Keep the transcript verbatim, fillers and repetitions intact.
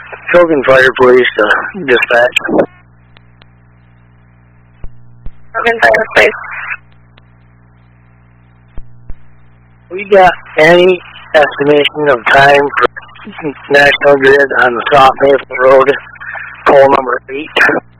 Trogan Fire Police, uh, dispatch. Trogan Fire Police. We got any estimation of time for National Grid on the South Maple Road, pole number eight?